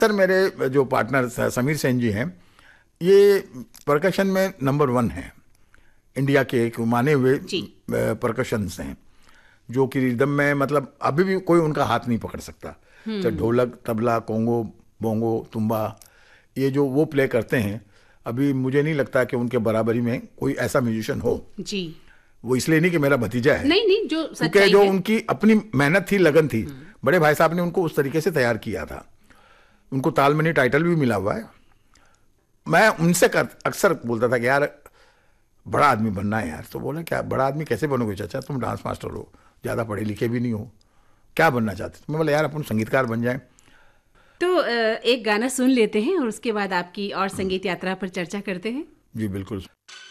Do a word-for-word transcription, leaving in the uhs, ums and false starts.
Sir मेरे जो partner Sameer Sen जी हैं, ये परकशन में नंबर वन है, इंडिया के एक माने हुए परकशंस हैं जो कि रिदम में मतलब अभी भी कोई उनका हाथ नहीं पकड़ सकता। चाहे ढोलक, तबला, कोंगो, बोंगो, तुम्बा, ये जो वो प्ले करते हैं, अभी मुझे नहीं लगता कि उनके बराबरी में कोई ऐसा म्यूजिशियन हो जी। वो इसलिए नहीं कि मेरा भतीजा है, नहीं नहीं, जो क्योंकि जो उनकी अपनी मेहनत थी, लगन थी, बड़े भाई साहब ने उनको उस तरीके से तैयार किया था। उनको तालमनी टाइटल भी मिला हुआ है। मैं उनसे कर अक्सर बोलता था कि यार बड़ा आदमी बनना है यार। तो बोले क्या बड़ा आदमी कैसे बनोगे चाचा, तुम डांस मास्टर हो, ज़्यादा पढ़े लिखे भी नहीं हो, क्या बनना चाहते? तो मैं बोला यार अपन संगीतकार बन जाएं। तो एक गाना सुन लेते हैं और उसके बाद आपकी और संगीत यात्रा पर चर्चा करते हैं। जी बिल्कुल।